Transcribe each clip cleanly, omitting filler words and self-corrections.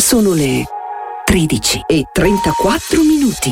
Sono le 13:34.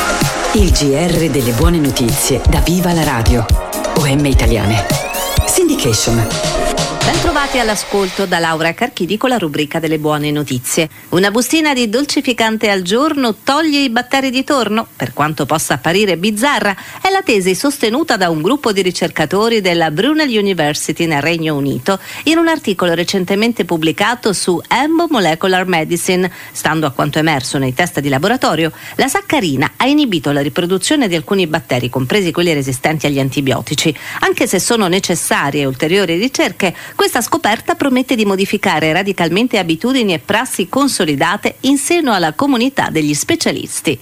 Il GR delle buone notizie da Viva la Radio. OM Italiane. Syndication. Bentrovati all'ascolto da Laura Carchidi con la rubrica delle buone notizie. Una bustina di dolcificante al giorno toglie i batteri di torno? Per quanto possa apparire bizzarra, è la tesi sostenuta da un gruppo di ricercatori della Brunel University nel Regno Unito in un articolo recentemente pubblicato su Embo Molecular Medicine. Stando a quanto emerso nei test di laboratorio, la saccarina ha inibito la riproduzione di alcuni batteri, compresi quelli resistenti agli antibiotici. Anche se sono necessarie ulteriori ricerche, questa scoperta promette di modificare radicalmente abitudini e prassi consolidate in seno alla comunità degli specialisti.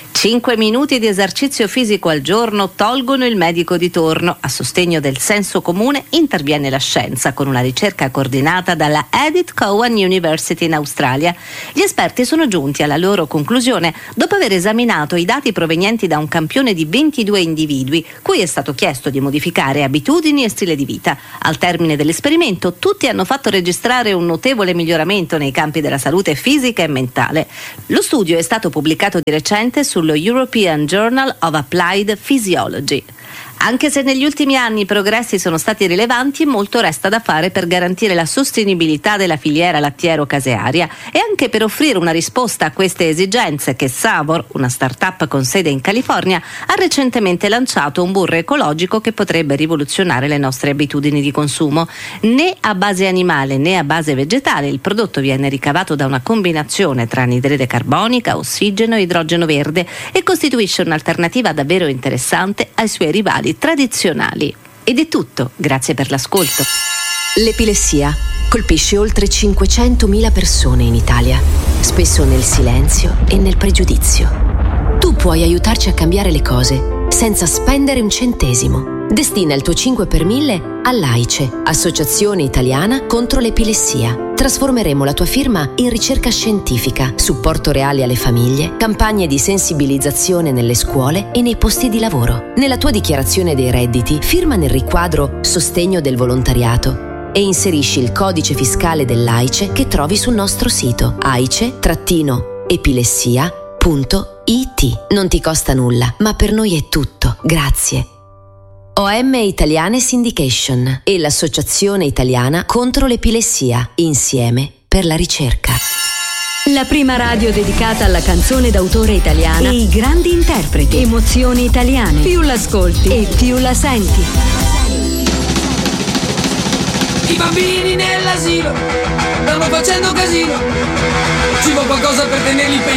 5 minuti di esercizio fisico al giorno tolgono il medico di torno. A sostegno del senso comune interviene la scienza con una ricerca coordinata dalla Edith Cowan University in Australia. Gli esperti sono giunti alla loro conclusione dopo aver esaminato i dati provenienti da un campione di 22 individui, cui è stato chiesto di modificare abitudini e stile di vita. Al termine dell'esperimento, tutti hanno fatto registrare un notevole miglioramento nei campi della salute fisica e mentale. Lo studio è stato pubblicato di recente sullo European Journal of Applied Physiology. Anche se negli ultimi anni i progressi sono stati rilevanti, molto resta da fare per garantire la sostenibilità della filiera lattiero-casearia e anche per offrire una risposta a queste esigenze che Savor, una start-up con sede in California, ha recentemente lanciato un burro ecologico che potrebbe rivoluzionare le nostre abitudini di consumo. Né a base animale né a base vegetale il prodotto viene ricavato da una combinazione tra anidride carbonica, ossigeno e idrogeno verde e costituisce un'alternativa davvero interessante ai suoi rivali tradizionali. Ed è tutto, grazie per l'ascolto. L'epilessia colpisce oltre 500.000 persone in Italia, spesso nel silenzio e nel pregiudizio. Tu puoi aiutarci a cambiare le cose senza spendere un centesimo. Destina il tuo 5 per 1000 all'AICE, Associazione Italiana contro l'Epilessia. Trasformeremo la tua firma in ricerca scientifica, supporto reale alle famiglie, campagne di sensibilizzazione nelle scuole e nei posti di lavoro. Nella tua dichiarazione dei redditi, firma nel riquadro Sostegno del volontariato e inserisci il codice fiscale dell'AICE che trovi sul nostro sito aice-epilessia.it. Non ti costa nulla, ma per noi è tutto. Grazie. OM Italiane Syndication e l'Associazione Italiana contro l'Epilessia, insieme per la ricerca. La prima radio dedicata alla canzone d'autore italiana e i grandi interpreti. Emozioni italiane. Più l'ascolti e più la senti. I bambini nell'asilo stanno facendo casino. Ci vuole qualcosa per tenerli impegnati.